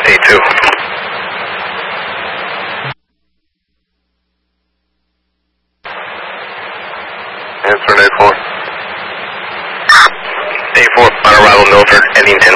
A2. Answer A4. A4, on arrival Milford, ending 10.